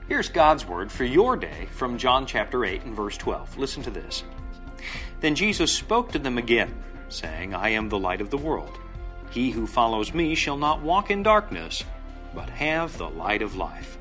Here's God's word for your day from John chapter 8 and verse 12. Listen to this. Then Jesus spoke to them again, saying, I am the light of the world. He who follows me shall not walk in darkness, but have the light of life.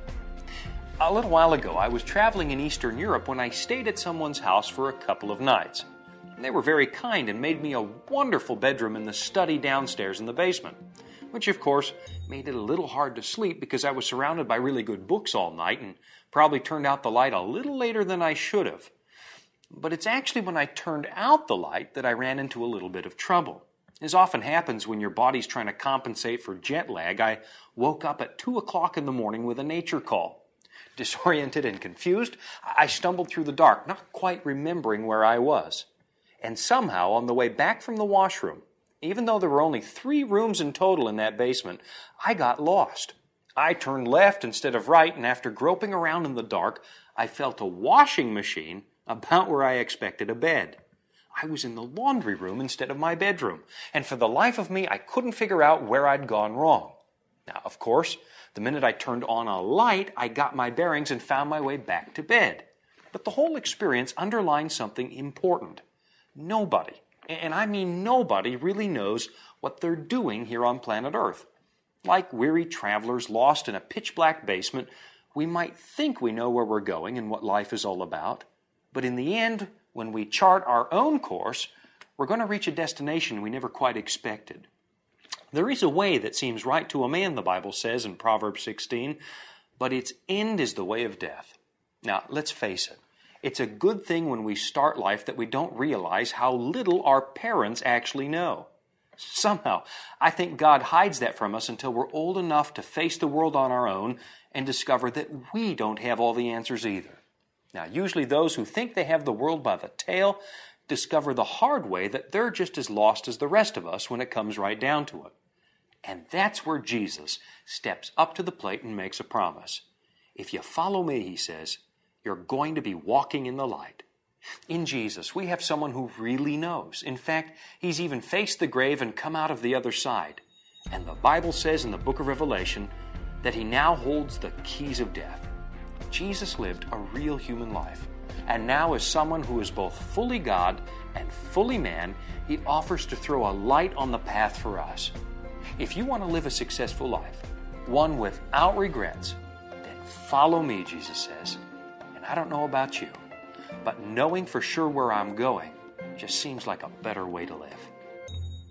A little while ago, I was traveling in Eastern Europe when I stayed at someone's house for a couple of nights. They were very kind and made me a wonderful bedroom in the study downstairs in the basement, which of course made it a little hard to sleep because I was surrounded by really good books all night and probably turned out the light a little later than I should have. But it's actually when I turned out the light that I ran into a little bit of trouble. As often happens when your body's trying to compensate for jet lag, I woke up at 2 o'clock in the morning with a nature call. Disoriented and confused, I stumbled through the dark, not quite remembering where I was. And somehow, on the way back from the washroom, even though there were only 3 rooms in total in that basement, I got lost. I turned left instead of right, and after groping around in the dark, I felt a washing machine about where I expected a bed. I was in the laundry room instead of my bedroom, and for the life of me, I couldn't figure out where I'd gone wrong. Now, of course, the minute I turned on a light, I got my bearings and found my way back to bed. But the whole experience underlines something important. Nobody, and I mean nobody, really knows what they're doing here on planet Earth. Like weary travelers lost in a pitch-black basement, we might think we know where we're going and what life is all about. But in the end, when we chart our own course, we're going to reach a destination we never quite expected. There is a way that seems right to a man, the Bible says in Proverbs 16, but its end is the way of death. Now, let's face it. It's a good thing when we start life that we don't realize how little our parents actually know. Somehow, I think God hides that from us until we're old enough to face the world on our own and discover that we don't have all the answers either. Now, usually those who think they have the world by the tail discover the hard way that they're just as lost as the rest of us when it comes right down to it. And that's where Jesus steps up to the plate and makes a promise. If you follow me, he says, you're going to be walking in the light. In Jesus, we have someone who really knows. In fact, he's even faced the grave and come out of the other side. And the Bible says in the book of Revelation that he now holds the keys of death. Jesus lived a real human life. And now as someone who is both fully God and fully man, he offers to throw a light on the path for us. If you want to live a successful life, one without regrets, then follow me, Jesus says. I don't know about you, but knowing for sure where I'm going just seems like a better way to live.